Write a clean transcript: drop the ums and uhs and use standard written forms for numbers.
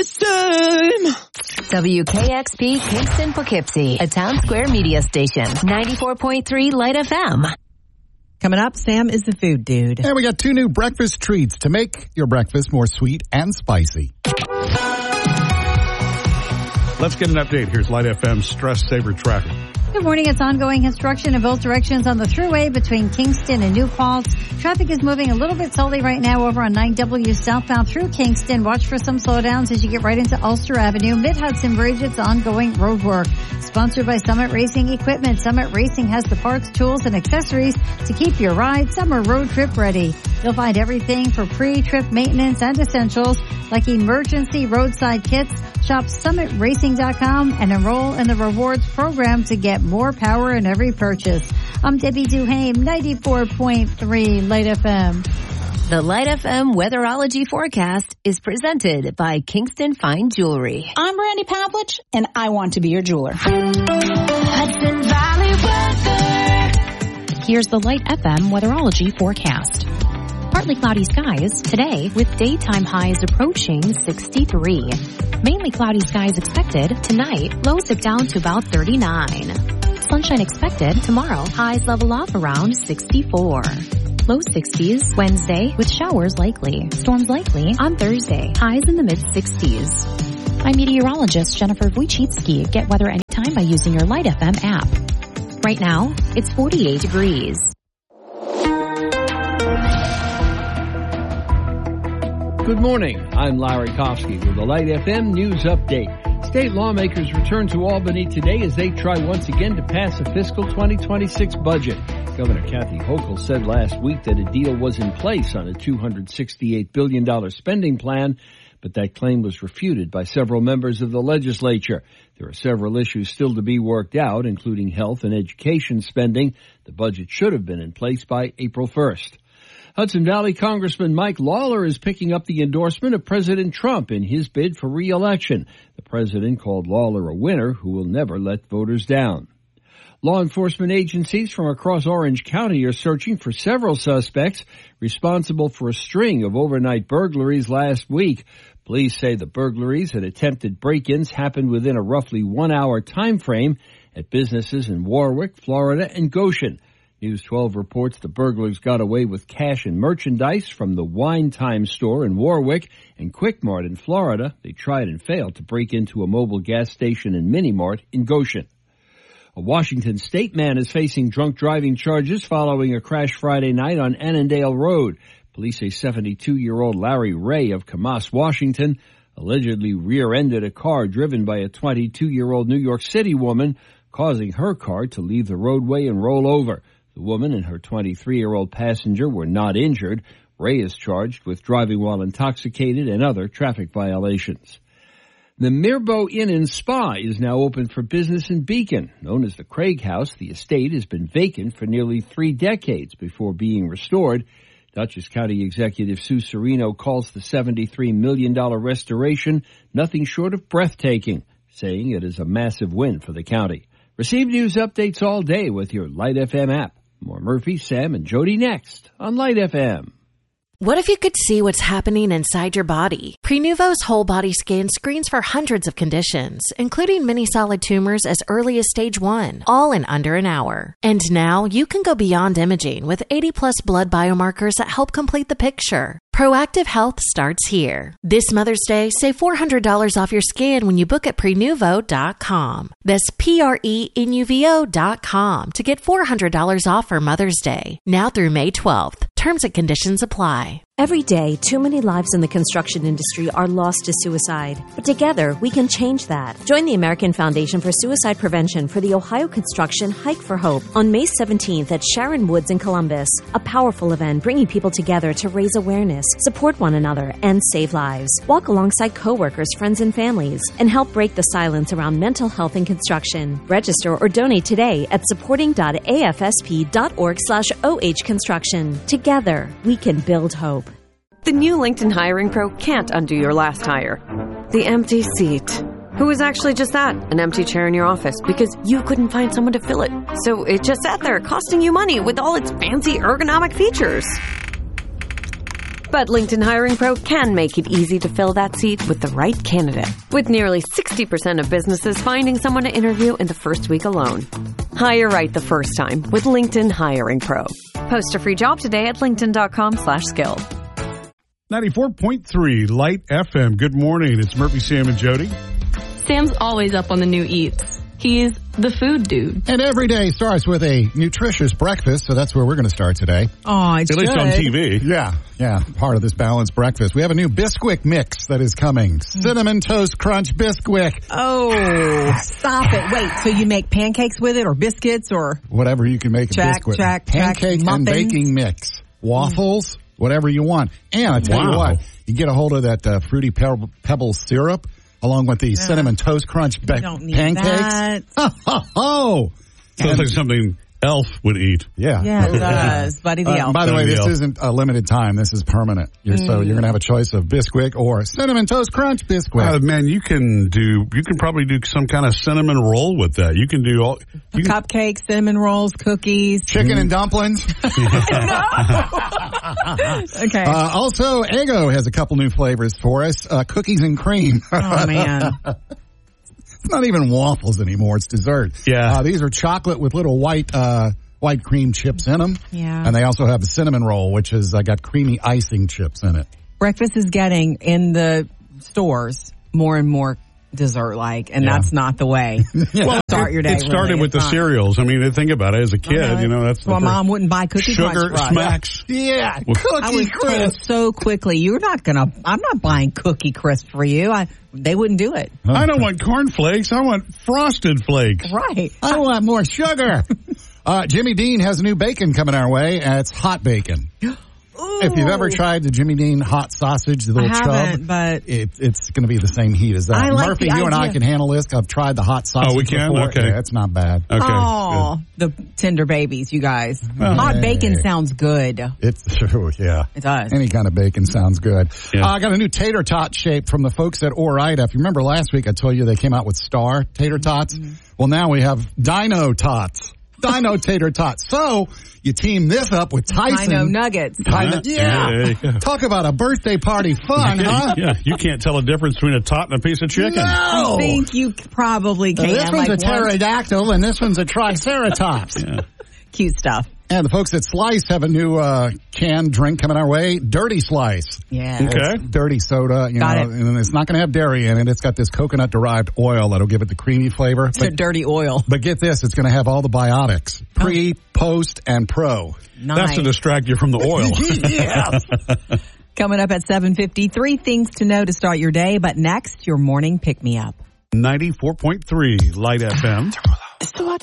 this time. WKXP Kingston Poughkeepsie, a Town Square media station. 94.3 Light FM. Coming up, Sam is the food dude. And we got 2 new breakfast treats to make your breakfast more sweet and spicy. Let's get an update. Here's Light FM's Stress Saver traffic. Good morning. It's ongoing construction in both directions on the thruway between Kingston and New Paltz. Traffic is moving a little bit slowly right now over on 9W southbound through Kingston. Watch for some slowdowns as you get right into Ulster Avenue. Mid-Hudson Bridge, it's ongoing road work. Sponsored by Summit Racing Equipment. Summit Racing has the parts, tools, and accessories to keep your ride summer road trip ready. You'll find everything for pre-trip maintenance and essentials like emergency roadside kits. Shop summitracing.com and enroll in the rewards program to get more power in every purchase. I'm Debbie Duhame, 94.3 Light FM. The Light FM Weatherology Forecast is presented by Kingston Fine Jewelry. I'm Randy Pavlich, and I want to be your jeweler. Hudson Valley weather. Here's the Light FM Weatherology Forecast. Partly cloudy skies today with daytime highs approaching 63. Mainly cloudy skies expected tonight, lows dip down to about 39. Sunshine expected tomorrow, highs level off around 64. Low 60s Wednesday with showers likely. Storms likely on Thursday, highs in the mid-60s. I'm meteorologist Jennifer Wojcicki. Get weather anytime by using your Light FM app. Right now, it's 48 degrees. Good morning. I'm Larry Kofsky with the Light FM News Update. State lawmakers return to Albany today as they try once again to pass a fiscal 2026 budget. Governor Kathy Hochul said last week that a deal was in place on a $268 billion spending plan, but that claim was refuted by several members of the legislature. There are several issues still to be worked out, including health and education spending. The budget should have been in place by April 1st. Hudson Valley Congressman Mike Lawler is picking up the endorsement of President Trump in his bid for re-election. The president called Lawler a winner who will never let voters down. Law enforcement agencies from across Orange County are searching for several suspects responsible for a string of overnight burglaries last week. Police say the burglaries and attempted break-ins happened within a roughly 1-hour time frame at businesses in Warwick, Florida, and Goshen. News 12 reports the burglars got away with cash and merchandise from the Wine Time store in Warwick and Quick Mart in Florida. They tried and failed to break into a mobile gas station and Mini Mart in Goshen. A Washington state man is facing drunk driving charges following a crash Friday night on Annandale Road. Police say 72-year-old Larry Ray of Camas, Washington, allegedly rear-ended a car driven by a 22-year-old New York City woman, causing her car to leave the roadway and roll over. The woman and her 23-year-old passenger were not injured. Ray is charged with driving while intoxicated and other traffic violations. The Mirbeau Inn and Spa is now open for business in Beacon. Known as the Craig House, the estate has been vacant for nearly 3 decades before being restored. Dutchess County Executive Sue Serino calls the $73 million restoration nothing short of breathtaking, saying it is a massive win for the county. Receive news updates all day with your Light FM app. More Murphy, Sam, and Jody next on Light FM. What if you could see what's happening inside your body? Prenuvo's whole body scan screens for hundreds of conditions, including many solid tumors as early as stage 1, all in under an hour. And now you can go beyond imaging with 80-plus blood biomarkers that help complete the picture. Proactive health starts here. This Mother's Day, save $400 off your scan when you book at Prenuvo.com. That's Prenuvo.com to get $400 off for Mother's Day. Now through May 12th. Terms and conditions apply. Every day, too many lives in the construction industry are lost to suicide. But together, we can change that. Join the American Foundation for Suicide Prevention for the Ohio Construction Hike for Hope on May 17th at Sharon Woods in Columbus. A powerful event bringing people together to raise awareness, support one another, and save lives. Walk alongside coworkers, friends, and families, and help break the silence around mental health in construction. Register or donate today at supporting.afsp.org/OHconstruction. Together, we can build hope. The new LinkedIn Hiring Pro can't undo your last hire. The empty seat. Who was actually just that? An empty chair in your office because you couldn't find someone to fill it. So it just sat there costing you money with all its fancy ergonomic features. But LinkedIn Hiring Pro can make it easy to fill that seat with the right candidate. With nearly 60% of businesses finding someone to interview in the first week alone. Hire right the first time with LinkedIn Hiring Pro. Post a free job today at linkedin.com/skilled. 94.3 Light FM. Good morning. It's Murphy, Sam, and Jody. Sam's always up on the new eats. He's the food dude. And every day starts with a nutritious breakfast, so that's where we're going to start today. Oh, At least on TV. Yeah, part of this balanced breakfast. We have a new Bisquick mix that is coming. Cinnamon Toast Crunch Bisquick. Oh, stop it. Wait, so you make pancakes with it or biscuits or? Whatever you can make a Bisquick. Pancake and baking mix. Waffles, whatever you want. And I tell you what, you get a hold of that Fruity Pebbles syrup along with the Cinnamon Toast Crunch pancakes. That. Oh! Sounds like something Elf would eat. Yeah, it does. Buddy the Elf. By the way, this isn't a limited time. This is permanent. So you're going to have a choice of Bisquick or Cinnamon Toast Crunch Bisquick. Man, you can probably do some kind of cinnamon roll with that. You can do all cupcakes, cinnamon rolls, cookies, chicken and dumplings. Okay. Also, Eggo has a couple new flavors for us. Cookies and cream. Oh man. It's not even waffles anymore. It's dessert. Yeah. These are chocolate with little white cream chips in them. Yeah. And they also have the cinnamon roll, which has got creamy icing chips in it. Breakfast is getting in the stores more and more dessert-like, and that's not the way. Well, start your day. It started with the cereals. I mean, think about it. As a kid, that's my mom wouldn't buy Cookie Crunch sugar smacks. Yeah, I was told so quickly, I'm not buying Cookie Crisp for you. They wouldn't do it. I don't want Corn Flakes. I want Frosted Flakes. Right. I want more sugar. Jimmy Dean has a new bacon coming our way, and it's hot bacon. If you've ever tried the Jimmy Dean hot sausage, the little chub, but it's going to be the same heat as that. I like Murphy, you and I can handle this. I've tried the hot sausage. Oh, we can? Before. Okay. Yeah, it's not bad. Okay. Oh, the tender babies, you guys. Hot bacon sounds good. It's true, yeah. It does. Any kind of bacon sounds good. Yeah. I got a new tater tot shape from the folks at Ore-Ida. If you remember last week, I told you they came out with Star tater tots. Mm-hmm. Well, now we have Dino tots. Dino tater tots. So you team this up with Tyson. Dino nuggets. Yeah. Talk about a birthday party fun, huh? Yeah, you can't tell a difference between a tot and a piece of chicken. No. I think you probably can. This one's a pterodactyl and this one's a triceratops. Yeah. Cute stuff. And the folks at Slice have a new canned drink coming our way, Dirty Slice. Yeah. Okay. It's dirty soda, and it's not going to have dairy in it. It's got this coconut-derived oil that'll give it the creamy flavor. It's a dirty oil. But get this, it's going to have all the biotics, pre, post, and pro. Nice. That's to distract you from the oil. Yeah. Coming up at 7:53, things to know to start your day. But next, your morning pick-me-up. 94.3 Light FM.